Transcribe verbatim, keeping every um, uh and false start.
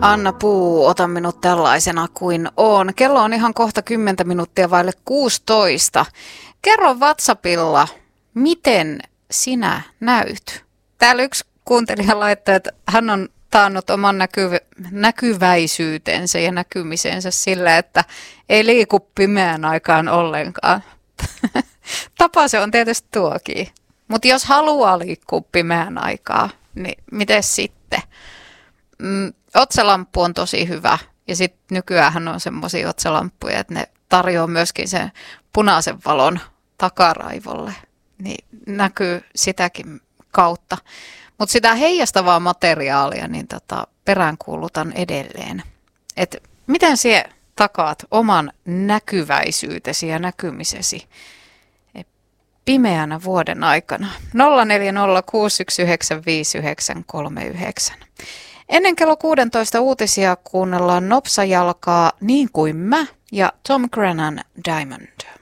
Anna Puu, ota minut tällaisena kuin on. Kello on ihan kohta kymmentä minuuttia vaille kuusitoista. Kerro WhatsAppilla, miten sinä näyt. Täällä yksi kuuntelija laittoi, että hän on taannut oman näkyv- näkyväisyytensä ja näkymisensä sillä, että ei liiku pimeän aikaan ollenkaan. Tapa se on tietysti tuokin. Mutta jos haluaa liikkua pimeän aikaa, niin miten sitten? Mm, otsalamppu on tosi hyvä. Ja sitten nykyäänhän on semmoisia otsalamppuja, että ne tarjoaa myöskin sen punaisen valon takaraivolle. Niin näkyy sitäkin kautta. Mutta sitä heijastavaa materiaalia niin tota, peräänkuulutan edelleen. Että miten sinä takaat oman näkyväisyytesi ja näkymisesi pimeänä vuoden aikana? nolla neljä nolla kuusi yksi yhdeksän viisi yhdeksän kolme yhdeksän. Ennen kello kuusitoista uutisia kuunnellaan Nopsajalkaa Niin kuin mä ja Tom Grennan Diamond.